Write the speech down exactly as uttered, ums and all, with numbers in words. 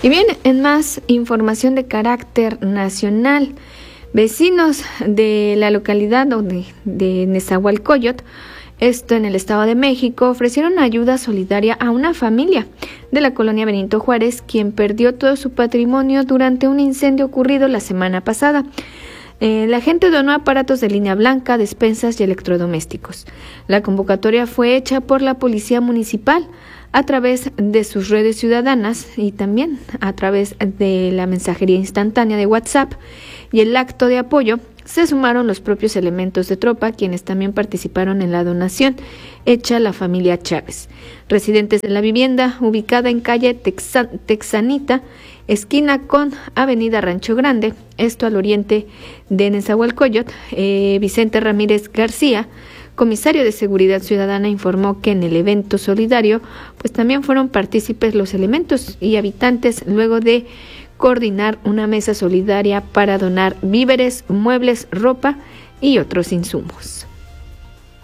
Y bien, en más información de carácter nacional, vecinos de la localidad de, de Nezahualcóyotl, esto en el Estado de México, ofrecieron ayuda solidaria a una familia de la colonia Benito Juárez, quien perdió todo su patrimonio durante un incendio ocurrido la semana pasada. Eh, la gente donó aparatos de línea blanca, despensas y electrodomésticos. La convocatoria fue hecha por la Policía Municipal a través de sus redes ciudadanas y también a través de la mensajería instantánea de WhatsApp, y el acto de apoyo se sumaron los propios elementos de tropa, quienes también participaron en la donación hecha a la familia Chávez. Residentes de la vivienda, ubicada en calle Texan, Texanita, esquina con avenida Rancho Grande, esto al oriente de Nezahualcóyotl, eh, Vicente Ramírez García, comisario de Seguridad Ciudadana, informó que en el evento solidario pues también fueron partícipes los elementos y habitantes luego de coordinar una mesa solidaria para donar víveres, muebles, ropa y otros insumos.